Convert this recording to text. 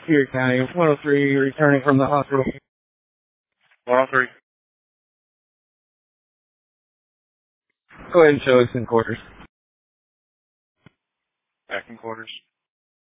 Erie County, 103, returning from the hospital. 103. Go ahead and show us in quarters. Back in quarters.